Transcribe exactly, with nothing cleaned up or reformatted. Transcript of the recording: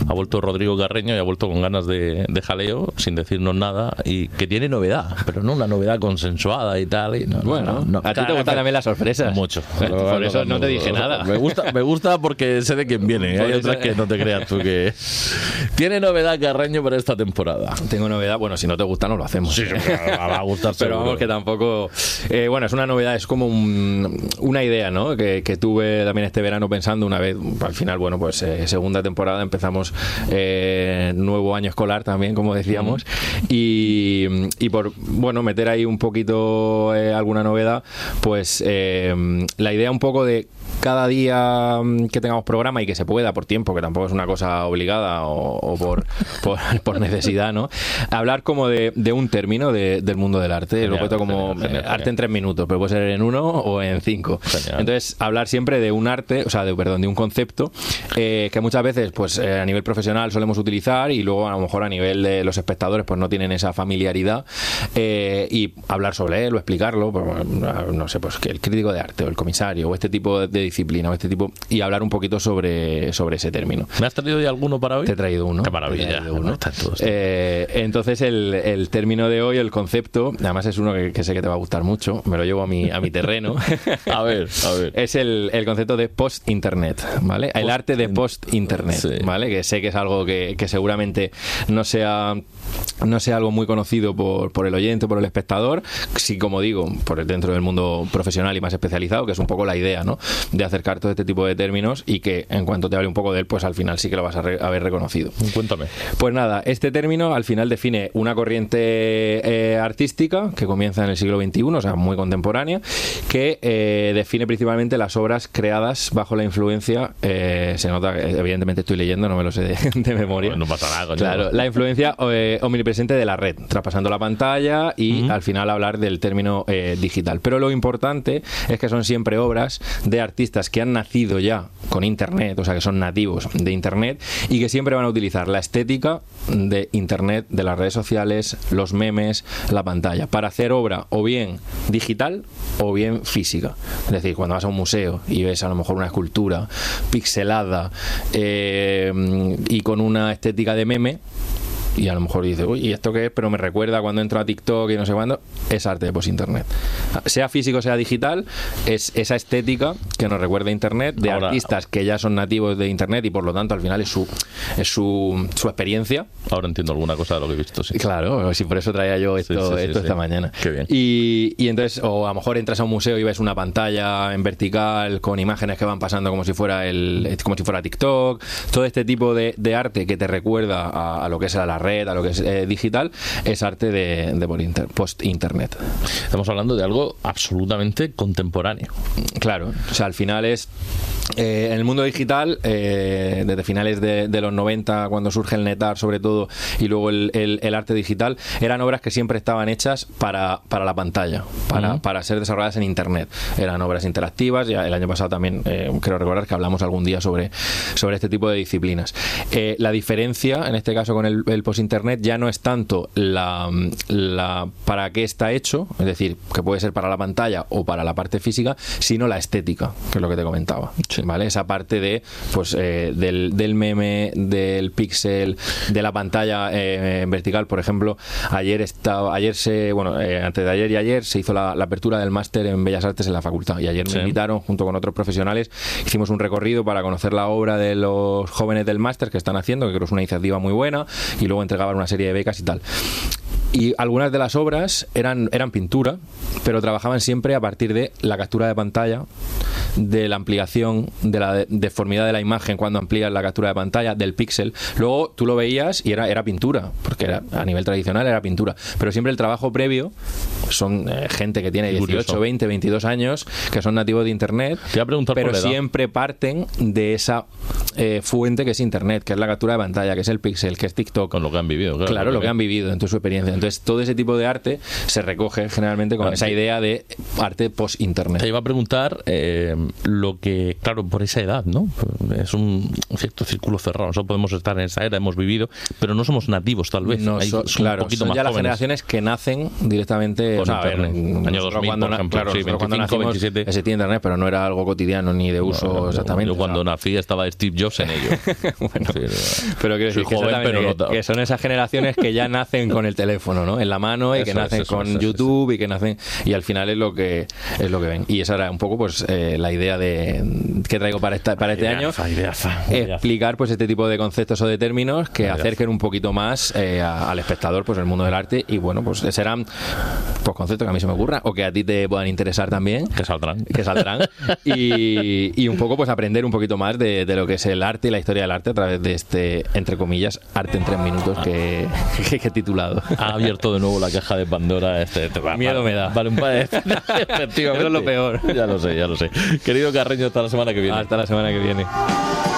ha vuelto Rodrigo Carreño y ha vuelto con ganas de, de jaleo, sin decirnos nada, y que tiene novedad, pero no una novedad consensuada y tal. Y no, bueno, no, no, a ti te gustan también las sorpresas. Mucho. Por eso no te dije nada. Me gusta, me gusta porque sé de quién viene. Hay otras que no te creas tú que... Tiene novedad Carreño para esta temporada. Tengo novedad, bueno, si no te gusta no lo hacemos. Sí, va a gustar pero seguro. vamos que tampoco... Eh, bueno, es una novedad, es como un, una idea, ¿no? Que, que tuve también este verano pensando una vez, al final, bueno, pues eh, segunda temporada, empezamos eh, nuevo año escolar también, como decíamos, mm. y, y por, bueno, meter ahí un poquito eh, alguna novedad, pues eh, la idea un poco de cada día que tengamos programa y que se pueda por tiempo, que tampoco es una cosa obligada o, o por, por, por necesidad, ¿no? Hablar como de, de un término de, del mundo del arte. Genial, lo cuento como genial, genial, arte genial. En tres minutos, pero puede ser en uno o en cinco. Genial. Entonces, hablar siempre de un arte, o sea, de, perdón, de un concepto eh, que muchas veces, pues eh, a nivel profesional solemos utilizar y luego a lo mejor a nivel de los espectadores, pues no tienen esa familiaridad eh, y hablar sobre él o explicarlo, pues, no sé, pues que el crítico de arte o el comisario o este tipo de disciplina o este tipo y hablar un poquito sobre, sobre ese término. ¿Me has traído ya alguno para hoy? Te he traído uno. Qué maravilla. Uno. Están todos, eh, entonces el, el término de hoy, el concepto, además es uno que, que sé que te va a gustar mucho, me lo llevo a mi, a mi terreno. a ver, a ver. Es el, el concepto de post-internet, ¿vale? Post el arte de post-internet, sí. ¿Vale? Que sé que es algo que, que seguramente no sea no sea algo muy conocido por, por el oyente, por el espectador, sí, como digo, por el dentro del mundo profesional y más especializado, que es un poco la idea, ¿no? De acercar todo este tipo de términos y que en cuanto te hable un poco de él, pues al final sí que lo vas a re haber reconocido. Cuéntame. Pues nada, este término al final define una corriente eh, artística que comienza en el siglo veintiuno, o sea, muy contemporánea, que eh, define principalmente las obras creadas bajo la influencia, eh, se nota que evidentemente estoy leyendo, no me lo sé de, de memoria. No, no pasa nada, coño. Claro, la influencia eh, omnipresente de la red, traspasando la pantalla y uh-huh. al final hablar del término eh, digital. Pero lo importante es que son siempre obras de artistas que han nacido ya con Internet, o sea, que son nativos de Internet y que siempre van a utilizar la estética de Internet, de las redes sociales, los memes, la pantalla, para hacer obra o bien digital o bien física. Es decir, cuando vas a un museo y ves a lo mejor una escultura pixelada eh, y con una estética de meme, y a lo mejor dice, uy, ¿y esto qué es? Pero me recuerda cuando entro a TikTok y no sé cuándo. Es arte de post-internet. Sea físico, sea digital, es esa estética que nos recuerda a Internet, de ahora, artistas que ya son nativos de Internet y por lo tanto al final es su es su, su experiencia. Ahora entiendo alguna cosa de lo que he visto, sí. Claro, sí, por eso traía yo esto, sí, sí, sí, esto sí. esta mañana. Qué bien. Y, y entonces, o a lo mejor entras a un museo y ves una pantalla en vertical con imágenes que van pasando como si fuera el como si fuera TikTok. Todo este tipo de, de arte que te recuerda a, a lo que es la red, a lo que es eh, digital, es arte de, de por inter, post-internet. Estamos hablando de algo absolutamente contemporáneo. Claro, o sea, al final es eh, en el mundo digital, eh, desde finales de, de los noventa, cuando surge el netar sobre todo, y luego el, el, el arte digital, eran obras que siempre estaban hechas para, para la pantalla, para, uh-huh. para ser desarrolladas en Internet. Eran obras interactivas, ya el año pasado también eh, creo recordar que hablamos algún día sobre, sobre este tipo de disciplinas. Eh, la diferencia, en este caso con el, el post-internet, ya no es tanto la, la para qué está hecho, es decir, que puede ser para la pantalla o para la parte física, sino la estética, que es lo que te comentaba. Sí. ¿Vale? Esa parte de pues eh, del, del meme, del píxel, de la pantalla eh, en vertical. Por ejemplo, ayer estaba, ayer se, bueno, eh, antes de ayer y ayer se hizo la, la apertura del máster en Bellas Artes en la facultad y ayer me sí. invitaron junto con otros profesionales, hicimos un recorrido para conocer la obra de los jóvenes del máster que están haciendo, que creo que es una iniciativa muy buena, y luego entregaban una serie de becas y tal. Y algunas de las obras eran, eran pintura, pero trabajaban siempre a partir de la captura de pantalla, de la ampliación, de la deformidad de la imagen cuando amplías la captura de pantalla, del píxel. Luego tú lo veías y era, era pintura, porque era, a nivel tradicional era pintura. Pero siempre el trabajo previo son eh, gente que tiene dieciocho, veinte, veintidós años, que son nativos de Internet, te iba a preguntar pero por la edad. Siempre parten de esa eh, fuente que es Internet, que es la captura de pantalla, que es el píxel, que es TikTok. Con lo que han vivido. Claro, claro lo que han vivido, en su experiencia. Entonces todo ese tipo de arte se recoge generalmente con ah, esa sí. idea de arte post-internet. Te iba a preguntar eh, lo que, claro, por esa edad, ¿no? Es un cierto círculo cerrado. Nosotros podemos estar en esa era, hemos vivido, pero no somos nativos tal vez. No, Hay, so, son claro, un poquito son más ya jóvenes. Las generaciones que nacen directamente con o sea, internet. Ver, año dos mil, cuando, por ejemplo, claro, sí, veinticinco, cuando nacimos, veintisiete. Existía internet, pero no era algo cotidiano ni de uso no, no, exactamente. Yo cuando o sea, nací estaba Steve años en ello. Bueno, Pero, pero quiero soy decir que, joven, pero exactamente, no- que, que son esas generaciones que ya nacen con el teléfono, ¿no? En la mano y Eso que es, nacen eso con es, eso es, YouTube y que nacen y al final es lo que es lo que ven. Y esa era un poco pues eh, la idea de que traigo para esta para este año. Ideaza, ideaza, ideaza. Explicar pues este tipo de conceptos o de términos que Ideaza. acerquen un poquito más eh, a- al espectador pues el mundo del arte y bueno pues serán pues conceptos que a mí se me ocurran o que a ti te puedan interesar también Que saldrán. que saldrán y, y un poco pues aprender un poquito más de, de lo que es el arte y la historia del arte a través de este entre comillas arte en tres minutos que, que, que he titulado. Ha abierto de nuevo la caja de Pandora. Este, te va- Miedo me da. Vale, un par de... Efectivamente. Eso es lo peor. Ya lo sé, ya lo sé. Querido Carreño, hasta la semana que viene. Hasta la semana que viene.